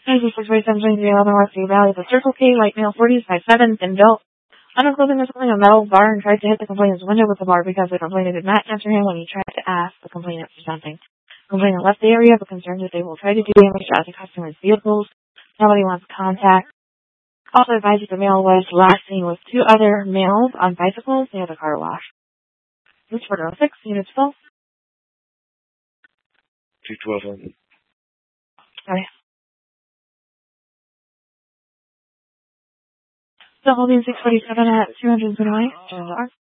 9647 11 Westview Valley. The Circle K white male 40s by 7 thin built. Under clothing was holding a metal bar and tried to hit the complainant's window with the bar because the complainant did not answer him when he tried to ask the complainant for something. The complainant left the area but concerned that they will try to do damage to other customers' vehicles. Nobody wants contact. Also advised that the male was last seen with 2 other males on bicycles near the car wash. Route 406, units full. 212. Sorry. Still holding 647 at 229.